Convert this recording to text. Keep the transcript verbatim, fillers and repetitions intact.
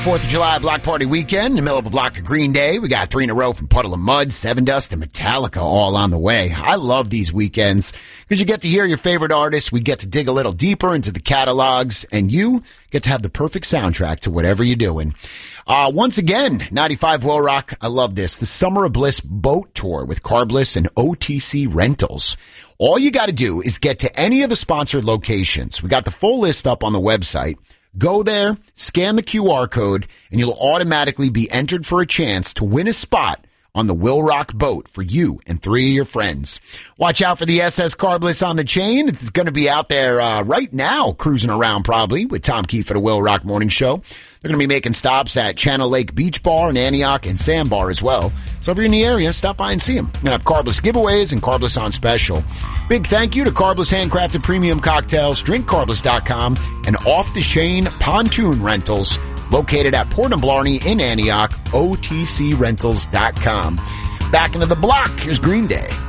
fourth of July block party weekend, in the middle of a block of Green Day. We got three in a row from Puddle of Mud, Seven Dust, and Metallica all on the way. I love these weekends because you get to hear your favorite artists. We get to dig a little deeper into the catalogs, and you get to have the perfect soundtrack to whatever you're doing. Uh, once again, ninety-five Will Rock. I love this. The Summer of Bliss boat tour with Carbliss and O T C Rentals. All you got to do is get to any of the sponsored locations. We got the full list up on the website. Go there, scan the Q R code, and you'll automatically be entered for a chance to win a spot on the Will Rock boat for you and three of your friends. Watch out for the S S Carbliss on the chain. It's going to be out there uh, right now, cruising around probably with Tom Keefe at the Will Rock Morning Show. They're going to be making stops at Channel Lake Beach Bar in Antioch and Sandbar as well. So if you're in the area, stop by and see them. We're going to have Carbliss giveaways and Carbliss on special. Big thank you to Carbliss Handcrafted Premium Cocktails, drink carbliss dot com, and Off the Chain Pontoon Rentals, located at Port and Blarney in Antioch, O T C rentals dot com. Back into the block, here's Green Day.